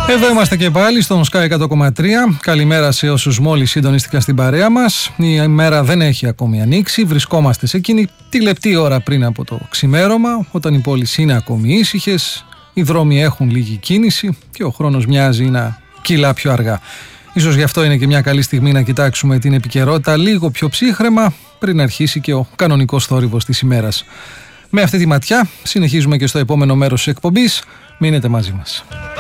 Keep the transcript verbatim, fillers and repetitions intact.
Εδώ είμαστε και πάλι στον Sky εκατό κόμμα τρία. Καλημέρα σε όσους μόλις συντονίστηκαν στην παρέα μας. Η ημέρα δεν έχει ακόμη ανοίξει. Βρισκόμαστε σε εκείνη τη λεπτή ώρα πριν από το ξημέρωμα, όταν οι πόλεις είναι ακόμη ήσυχες, οι δρόμοι έχουν λίγη κίνηση και ο χρόνος μοιάζει να κυλά πιο αργά. Ίσως γι' αυτό είναι και μια καλή στιγμή να κοιτάξουμε την επικαιρότητα λίγο πιο ψύχραιμα πριν αρχίσει και ο κανονικός θόρυβος της ημέρας. Με αυτή τη ματιά συνεχίζουμε και στο επόμενο μέρος της εκπομπής. Μείνετε μαζί μας.